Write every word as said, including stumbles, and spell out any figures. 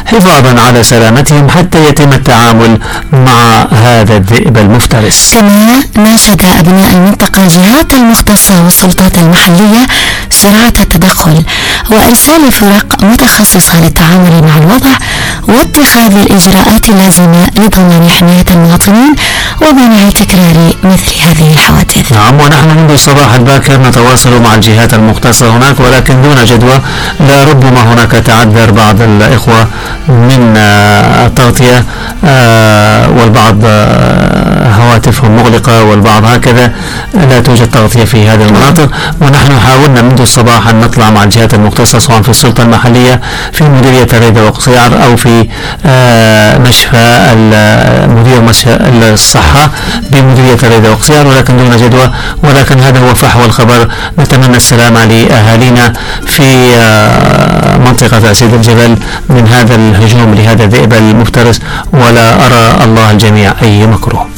حفاظا على سلامتهم حتى يتم التعامل مع هذا الذئب المفترس. كما ناشد أبناء المنطقة الجهات المختصة والسلطات المحلية سرعة التدخل وإرسال فرق متخصصة للتعامل مع الوضع واتخاذ الإجراءات اللازمة لضمان حماية المواطنين ومنع تكرار مثل هذه الحوادث. نعم، ونحن منذ الصباح الباكر نتواصل مع الجهات المختصة هناك، ولكن دون جدوى. لربما هناك تعذر بعض الإخوة من التغطية والبعض هواتفهم مغلقة والبعض هكذا، لا توجد تغطية في هذه المناطق. ونحن حاولنا منذ الصباح أن نطلع مع الجهات المختصة سواء في السلطة المحلية في مديرية الريدة وقصيعر أو في مشفى مدير مشفى الصحة بمديرية الريدة وقصيعر، ولكن دون جدوى. ولكن هذا هو فحوى الخبر. نتمنى السلامة لأهالينا في منطقة أسيد الجبل من هذا الهجوم لهذا الذئب المفترس، ولا أرى الله الجميع أي مكروه.